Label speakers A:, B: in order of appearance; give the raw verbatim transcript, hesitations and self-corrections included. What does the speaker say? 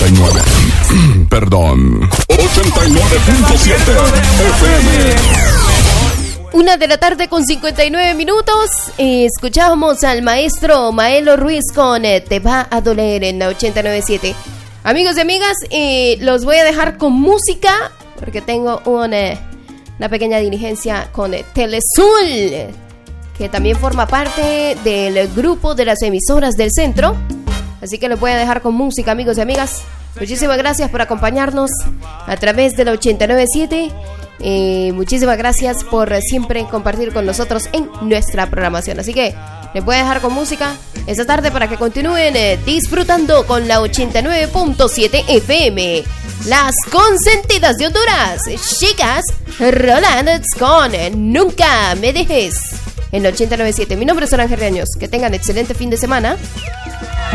A: ochenta y nueve. Perdón. ochenta y nueve punto siete F M.
B: Una de la tarde con cincuenta y nueve minutos. Eh, escuchamos al maestro Maelo Ruiz con eh, Te va a doler en la ochenta y nueve punto siete. Amigos y amigas, eh, los voy a dejar con música porque tengo una, una pequeña diligencia con eh, Telesul, que también forma parte del grupo de las emisoras del centro. Así que los voy a dejar con música, amigos y amigas. Muchísimas gracias por acompañarnos a través de la ochenta y nueve punto siete. Eh, muchísimas gracias por siempre compartir con nosotros en nuestra programación. Así que les voy a dejar con música esta tarde para que continúen eh, disfrutando con la ochenta y nueve punto siete F M. Las consentidas de Honduras, chicas, Roland con Nunca Me Dejes en la ochenta y nueve punto siete. Mi nombre es Ángel Reaños. Que tengan excelente fin de semana